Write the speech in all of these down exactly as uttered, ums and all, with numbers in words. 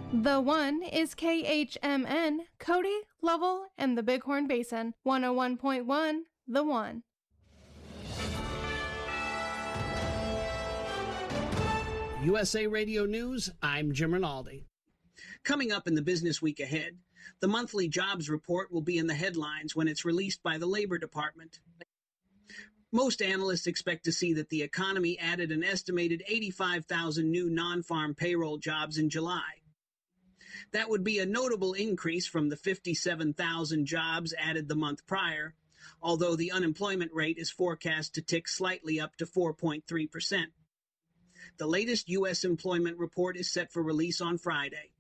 The One is K H M N, Cody, Lovell, and the Bighorn Basin. one oh one point one, The One. U S A Radio News, I'm Jim Rinaldi. Coming up in the business week ahead, the monthly jobs report will be in the headlines when it's released by the Labor Department. Most analysts expect to see that the economy added an estimated eighty-five thousand new non-farm payroll jobs in July. That would be a notable increase from the fifty-seven thousand jobs added the month prior, although the unemployment rate is forecast to tick slightly up to four point three percent. The latest U S employment report is set for release on Friday.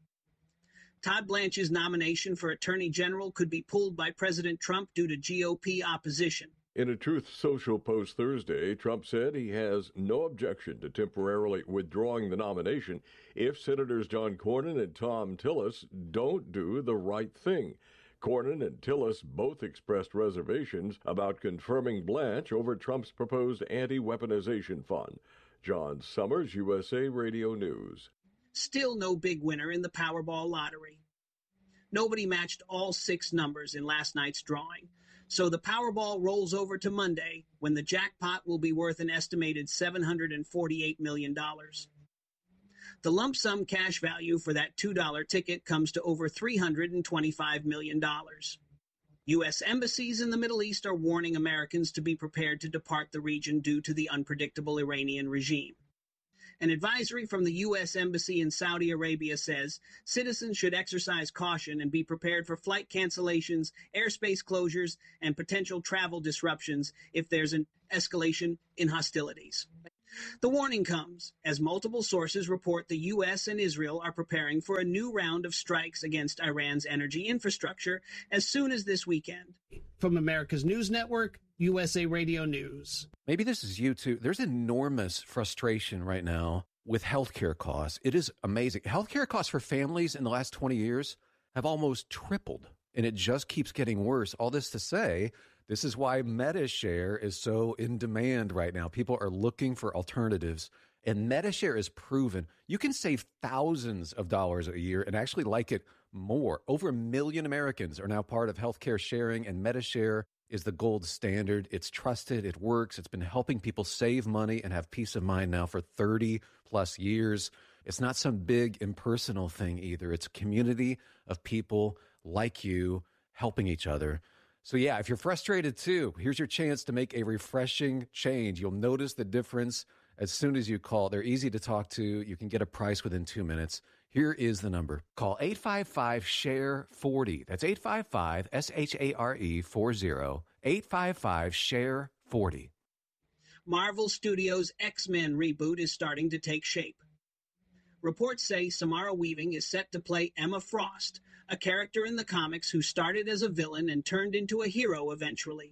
Todd Blanche's nomination for Attorney General could be pulled by President Trump due to G O P opposition. In a Truth Social post Thursday, Trump said he has no objection to temporarily withdrawing the nomination if Senators John Cornyn and Thom Tillis don't do the right thing. Cornyn and Tillis both expressed reservations about confirming Blanche over Trump's proposed anti-weaponization fund. John Summers, U S A Radio News. Still no big winner in the Powerball lottery. Nobody matched all six numbers in last night's drawing. So the Powerball rolls over to Monday, when the jackpot will be worth an estimated seven hundred forty-eight million dollars. The lump sum cash value for that two dollar ticket comes to over three hundred twenty-five million dollars. U S embassies in the Middle East are warning Americans to be prepared to depart the region due to the unpredictable Iranian regime. An advisory from the U S Embassy in Saudi Arabia says citizens should exercise caution and be prepared for flight cancellations, airspace closures, and potential travel disruptions if there's an escalation in hostilities. The warning comes as multiple sources report the U S and Israel are preparing for a new round of strikes against Iran's energy infrastructure as soon as this weekend. From America's News Network, U S A Radio News. Maybe this is you too. There's enormous frustration right now with healthcare costs. It is amazing. Healthcare costs for families in the last twenty years have almost tripled, and it just keeps getting worse. All this to say, this is why MediShare is so in demand right now. People are looking for alternatives, and MediShare is proven. You can save thousands of dollars a year and actually like it more. Over a million Americans are now part of healthcare sharing, and MediShare is the gold standard. It's trusted. It works. It's been helping people save money and have peace of mind now for thirty plus years. It's not some big impersonal thing either. It's a community of people like you helping each other. So yeah, if you're frustrated too, here's your chance to make a refreshing change. You'll notice the difference as soon as you call. They're easy to talk to. You can get a price within two minutes. Here is the number. Call eight five five, S H A R E, forty. That's eight five five, S H A R E, forty. eight five five, S H A R E, forty. Marvel Studios' X-Men reboot is starting to take shape. Reports say Samara Weaving is set to play Emma Frost, a character in the comics who started as a villain and turned into a hero eventually.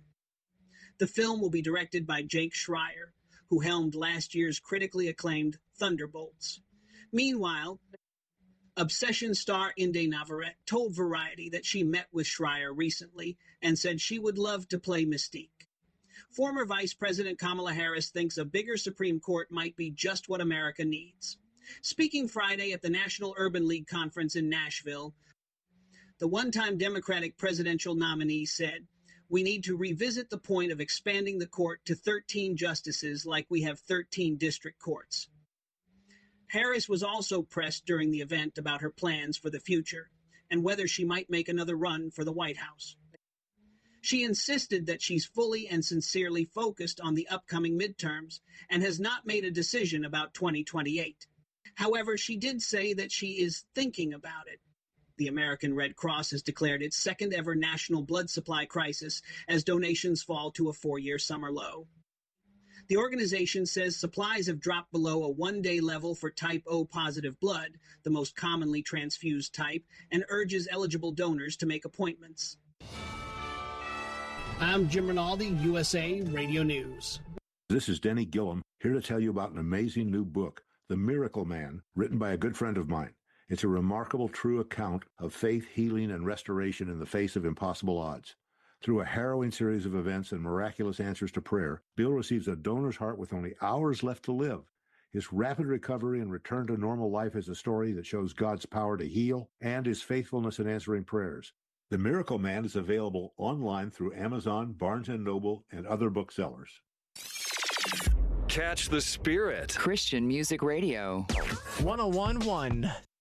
The film will be directed by Jake Schreier, who helmed last year's critically acclaimed Thunderbolts. Meanwhile, Obsession star Inde Navarrete told Variety that she met with Schreier recently and said she would love to play Mystique. Former Vice President Kamala Harris thinks a bigger Supreme Court might be just what America needs. Speaking Friday at the National Urban League Conference in Nashville, the one-time Democratic presidential nominee said, "We need to revisit the point of expanding the court to thirteen justices like we have thirteen district courts." Harris was also pressed during the event about her plans for the future and whether she might make another run for the White House. She insisted that she's fully and sincerely focused on the upcoming midterms and has not made a decision about twenty twenty-eight. However, she did say that she is thinking about it. The American Red Cross has declared its second ever national blood supply crisis as donations fall to a four-year summer low. The organization says supplies have dropped below a one-day level for type O positive blood, the most commonly transfused type, and urges eligible donors to make appointments. I'm Jim Rinaldi, U S A Radio News. This is Denny Gillum, here to tell you about an amazing new book, The Miracle Man, written by a good friend of mine. It's a remarkable, true account of faith, healing, and restoration in the face of impossible odds. Through a harrowing series of events and miraculous answers to prayer, Bill receives a donor's heart with only hours left to live. His rapid recovery and return to normal life is a story that shows God's power to heal and his faithfulness in answering prayers. The Miracle Man is available online through Amazon, Barnes and Noble, and other booksellers. Catch the Spirit. Christian Music Radio. one oh one point one